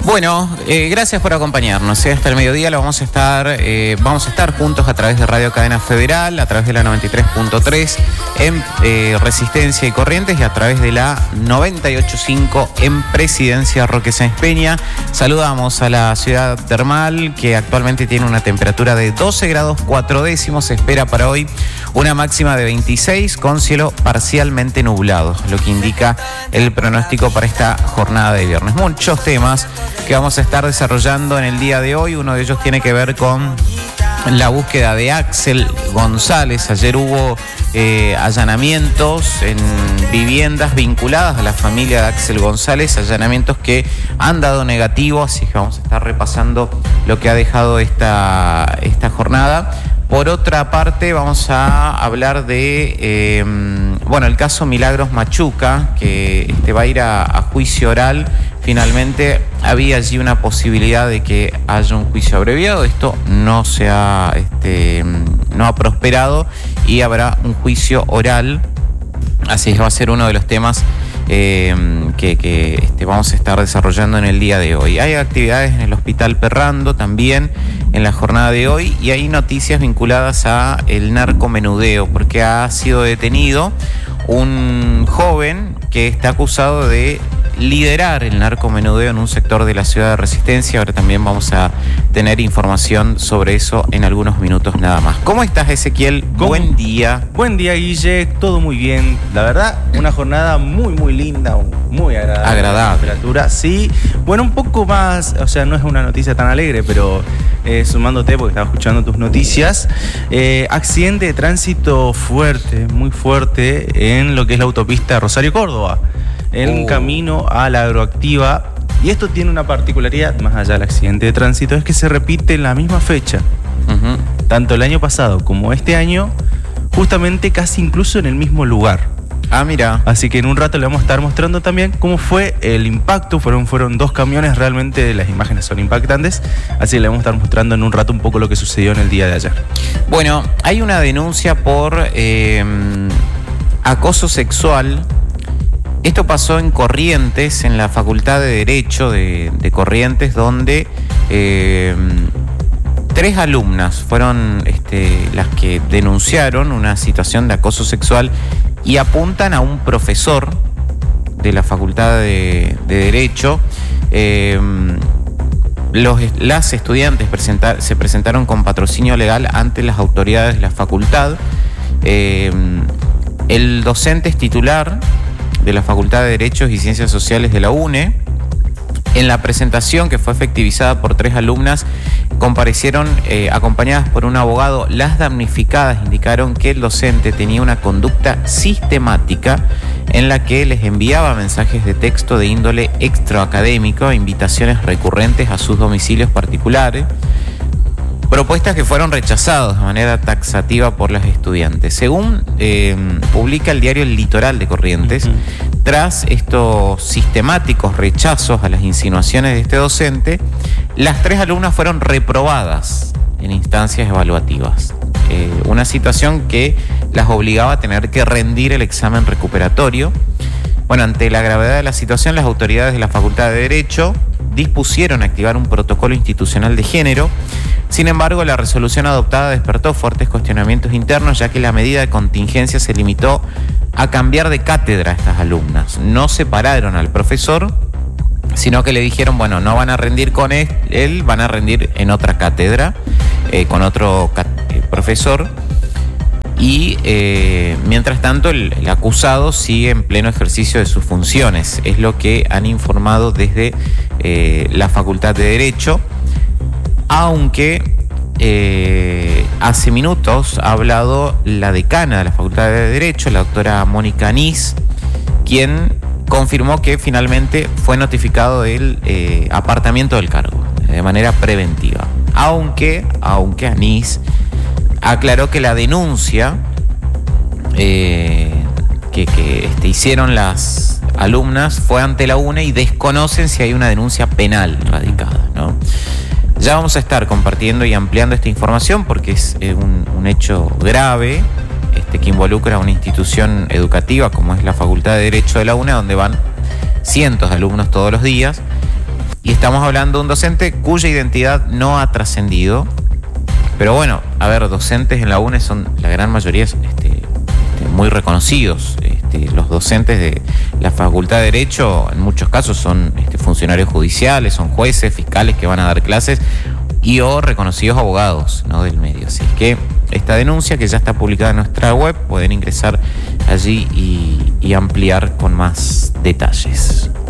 Bueno, gracias por acompañarnos. Hasta el mediodía vamos a estar juntos a través de Radio Cadena Federal, a través de la 93.3 en Resistencia y Corrientes y a través de la 98.5 en Presidencia Roque Sáenz Peña. Saludamos a la ciudad termal que actualmente tiene una temperatura de 12 grados 4 décimos. Se espera para hoy una máxima de 26 con cielo parcialmente nublado, lo que indica el pronóstico para esta jornada de viernes. Muchos temas que vamos a estar desarrollando en el día de hoy. Uno de ellos tiene que ver con la búsqueda de Axel González. Ayer hubo allanamientos en viviendas vinculadas a la familia de Axel González, allanamientos que han dado negativo, así que vamos a estar repasando lo que ha dejado esta jornada. Por otra parte, vamos a hablar de el caso Milagros Machuca, que va a ir a juicio oral. Finalmente había allí una posibilidad de que haya un juicio abreviado. Esto no ha prosperado y habrá un juicio oral. Así que va a ser uno de los temas que vamos a estar desarrollando en el día de hoy. Hay actividades en el Hospital Perrando también en la jornada de hoy y hay noticias vinculadas a el narcomenudeo, porque ha sido detenido un joven que está acusado de liderar el narcomenudeo en un sector de la ciudad de Resistencia. Ahora también vamos a tener información sobre eso en algunos minutos nada más. ¿Cómo estás, Ezequiel? Buen día. Buen día, Guille. Todo muy bien. La verdad, una jornada muy, muy linda, muy agradable. La temperatura, sí. Bueno, un poco más, o sea, no es una noticia tan alegre, pero sumándote, porque estaba escuchando tus noticias, accidente de tránsito fuerte, muy fuerte, en lo que es la autopista Rosario-Córdoba. En camino a la Agroactiva. Y esto tiene una particularidad, más allá del accidente de tránsito, es que se repite en la misma fecha. Tanto el año pasado como este año, justamente casi incluso en el mismo lugar. Ah, mira. Así que en un rato le vamos a estar mostrando también cómo fue el impacto. Fueron dos camiones, realmente las imágenes son impactantes. Así que le vamos a estar mostrando en un rato un poco lo que sucedió en el día de ayer. Bueno, hay una denuncia por acoso sexual. Esto pasó en Corrientes, en la Facultad de Derecho de Corrientes, donde 3 alumnas fueron las que denunciaron una situación de acoso sexual y apuntan a un profesor de la Facultad de Derecho. Las estudiantes se presentaron con patrocinio legal ante las autoridades de la facultad. El docente es titular de la Facultad de Derechos y Ciencias Sociales de la UNE. En la presentación, que fue efectivizada por 3 alumnas, comparecieron acompañadas por un abogado. Las damnificadas indicaron que el docente tenía una conducta sistemática en la que les enviaba mensajes de texto de índole extraacadémico, invitaciones recurrentes a sus domicilios particulares, propuestas que fueron rechazadas de manera taxativa por las estudiantes. Según publica el diario El Litoral de Corrientes, tras estos sistemáticos rechazos a las insinuaciones de este docente, las 3 alumnas fueron reprobadas en instancias evaluativas. Una situación que las obligaba a tener que rendir el examen recuperatorio. Bueno, ante la gravedad de la situación, las autoridades de la Facultad de Derecho dispusieron activar un protocolo institucional de género. Sin embargo, la resolución adoptada despertó fuertes cuestionamientos internos, ya que la medida de contingencia se limitó a cambiar de cátedra a estas alumnas. No separaron al profesor, sino que le dijeron, bueno, no van a rendir con él, van a rendir en otra cátedra, con otro profesor. Y mientras tanto, el acusado sigue en pleno ejercicio de sus funciones. Es lo que han informado desde la Facultad de Derecho. Aunque hace minutos ha hablado la decana de la Facultad de Derecho, la doctora Mónica Anís, quien confirmó que finalmente fue notificado del apartamiento del cargo de manera preventiva. Aunque Anís aclaró que la denuncia que hicieron las alumnas fue ante la UNE y desconocen si hay una denuncia penal radicada, ¿no? Ya vamos a estar compartiendo y ampliando esta información porque es un hecho grave que involucra a una institución educativa como es la Facultad de Derecho de la UNE, donde van cientos de alumnos todos los días. Y estamos hablando de un docente cuya identidad no ha trascendido. Pero bueno, a ver, docentes en la UNE son la gran mayoría muy reconocidos. Los docentes de la Facultad de Derecho en muchos casos son funcionarios judiciales, son jueces, fiscales que van a dar clases y o reconocidos abogados, ¿no?, del medio. Así que esta denuncia, que ya está publicada en nuestra web, pueden ingresar allí y ampliar con más detalles.